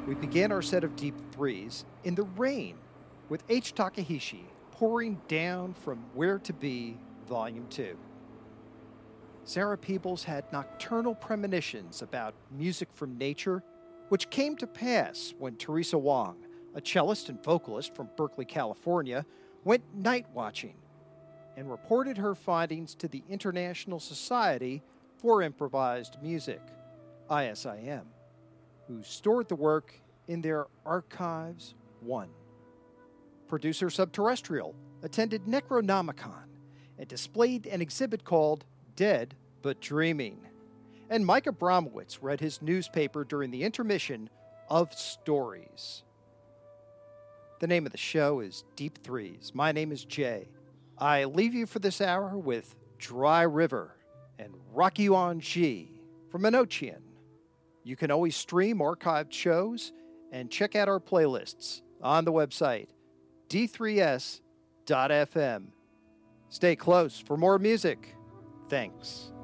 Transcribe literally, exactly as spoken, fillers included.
We began our set of deep threes in the rain with H. Takahashi pouring down from Where to Be, Volume two. Sarah Peebles had nocturnal premonitions about music from nature, which came to pass when Teresa Wong, a cellist and vocalist from Berkeley, California, went night watching and reported her findings to the International Society for Improvised Music, I S I M, who stored the work in their Archives one. Producer Subterrestrial attended Necronomicon and displayed an exhibit called Dead But Dreaming. And Mike Abramowitz read his newspaper during the intermission of Stories. The name of the show is Deep Threes. My name is Jay. I leave you for this hour with Dry River and Rock You On G from Enochian. You can always stream archived shows and check out our playlists on the website d three s dot f m. Stay close for more music. Thanks.